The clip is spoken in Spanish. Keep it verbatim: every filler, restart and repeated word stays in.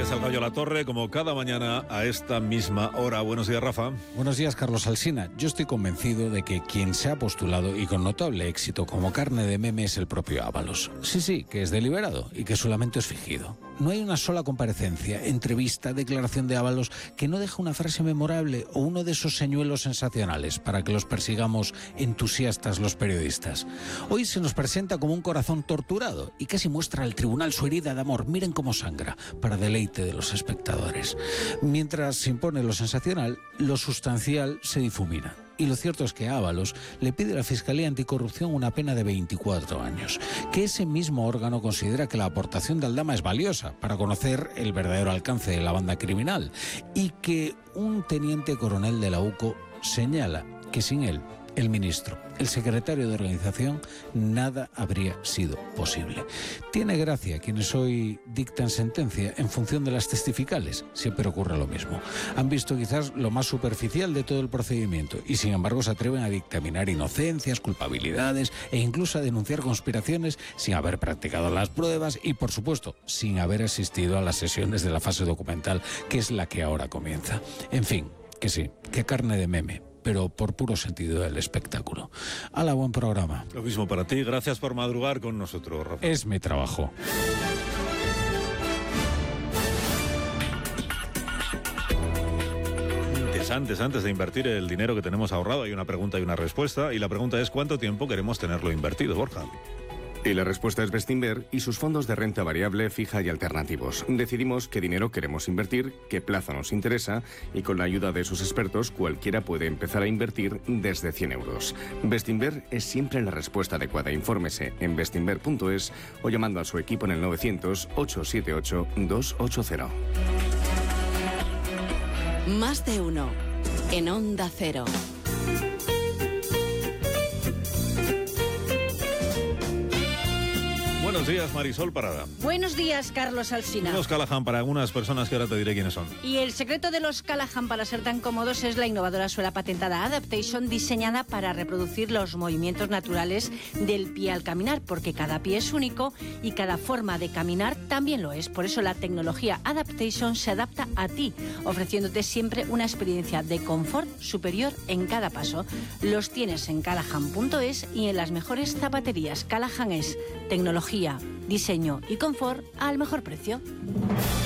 Rodríguez Salgallo La Torre, como cada mañana a esta misma hora. Buenos días, Rafa. Buenos días, Carlos Alsina. Yo estoy convencido de que quien se ha postulado y con notable éxito como carne de meme es el propio Ábalos. Sí, sí, que es deliberado y que su lamento es fingido. No hay una sola comparecencia, entrevista, declaración de Ábalos que no deje una frase memorable o uno de esos señuelos sensacionales para que los persigamos entusiastas los periodistas. Hoy se nos presenta como un corazón torturado y casi muestra al tribunal su herida de amor. Miren cómo sangra, para deleite de los espectadores. Mientras se impone lo sensacional, lo sustancial se difumina. Y lo cierto es que a Ábalos le pide a la Fiscalía Anticorrupción una pena de veinticuatro años, que ese mismo órgano considera que la aportación de Aldama es valiosa para conocer el verdadero alcance de la banda criminal, y que un teniente coronel de la UCO señala que sin él, el ministro, el secretario de organización, nada habría sido posible. Tiene gracia quienes hoy dictan sentencia en función de las testificales. Siempre ocurre lo mismo. Han visto quizás lo más superficial de todo el procedimiento y sin embargo se atreven a dictaminar inocencias, culpabilidades e incluso a denunciar conspiraciones sin haber practicado las pruebas y, por supuesto, sin haber asistido a las sesiones de la fase documental, que es la que ahora comienza. En fin, que sí, que carne de meme, pero por puro sentido del espectáculo. ¡Hala, buen programa! Lo mismo para ti. Gracias por madrugar con nosotros, Rafa. Es mi trabajo. Antes, antes de invertir el dinero que tenemos ahorrado, hay una pregunta y una respuesta. Y la pregunta es: ¿cuánto tiempo queremos tenerlo invertido, Borja? Y la respuesta es Bestinver y sus fondos de renta variable, fija y alternativos. Decidimos qué dinero queremos invertir, qué plazo nos interesa y con la ayuda de sus expertos cualquiera puede empezar a invertir desde cien euros. Bestinver es siempre la respuesta adecuada. Infórmese en bestinver punto es o llamando a su equipo en el novecientos, ochocientos setenta y ocho, doscientos ochenta. Más de uno en Onda Cero. Buenos días, Marisol Parada. Buenos días, Carlos Alsina. Los Callahan para algunas personas que ahora te diré quiénes son. Y el secreto de los Callahan para ser tan cómodos es la innovadora suela patentada Adaptation, diseñada para reproducir los movimientos naturales del pie al caminar, porque cada pie es único y cada forma de caminar también lo es. Por eso la tecnología Adaptation se adapta a ti, ofreciéndote siempre una experiencia de confort superior en cada paso. Los tienes en callahan punto es y en las mejores zapaterías. Callahan es tecnología, diseño y confort al mejor precio.